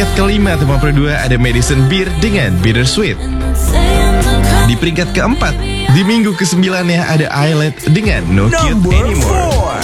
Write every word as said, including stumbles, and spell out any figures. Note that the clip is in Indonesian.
peringkat kelima atau lima puluh dua ada Madison Beer dengan Bittersweet. Di peringkat keempat, di minggu kesembilan ya ada Islet dengan No Cute Number Anymore. four.